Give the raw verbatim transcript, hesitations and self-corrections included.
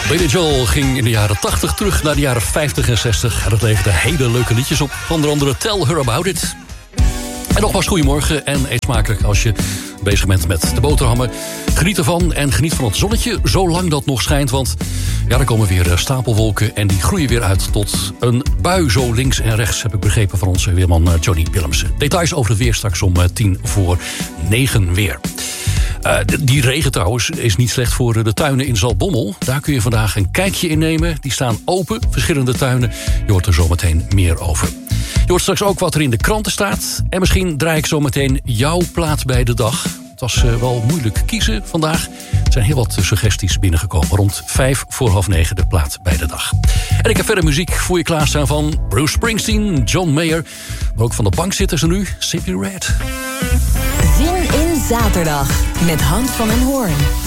Billy Joel ging in de jaren tachtig terug naar de jaren vijftig en zestig. En dat leverde hele leuke liedjes op. Onder andere Tell Her About It. En nogmaals goedemorgen en eet smakelijk als je bezig bent met de boterhammen. Geniet ervan en geniet van het zonnetje, zolang dat nog schijnt. Want ja, er komen weer stapelwolken en die groeien weer uit tot een bui. Zo links en rechts, heb ik begrepen van onze weerman Johnny Willemsen. Details over het weer straks om tien voor negen weer. Uh, die regen trouwens is niet slecht voor de tuinen in Zaltbommel. Daar kun je vandaag een kijkje in nemen. Die staan open, verschillende tuinen. Je hoort er zometeen meer over. Je hoort straks ook wat er in de kranten staat. En misschien draai ik zometeen jouw plaat bij de dag. Het was uh, wel moeilijk kiezen vandaag. Er zijn heel wat suggesties binnengekomen. Rond vijf voor half negen de plaat bij de dag. En ik heb verder muziek voor je klaarstaan van Bruce Springsteen, John Mayer. Maar ook van de bankzitters er nu, Simply Red. Zin in zaterdag met Hans van den Hoorn.